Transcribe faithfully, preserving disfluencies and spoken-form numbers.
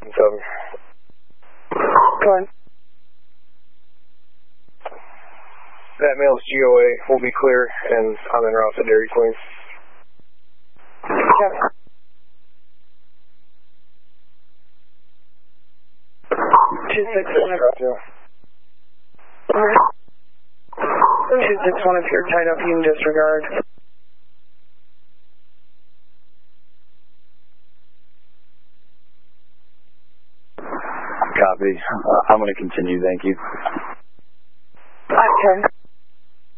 seven. Go ahead. That male's G O A will be clear, and I'm en route to Dairy Queen. Yep. Two six one if Alright. Two six one if you're tied up, you can disregard. Copy. Uh, I'm going to continue, thank you. Okay.